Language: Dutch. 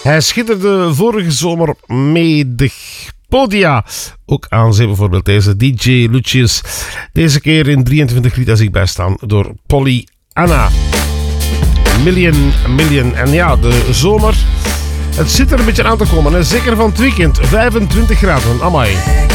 Hij schitterde vorige zomer op medig podia. Ook aan zee bijvoorbeeld deze DJ Lucius. Deze keer in 23 lied als ik bijstaan door Polly Anna. Million. En ja, de zomer. Het zit er een beetje aan te komen. Hè? Zeker van het weekend. 25 graden. Amai.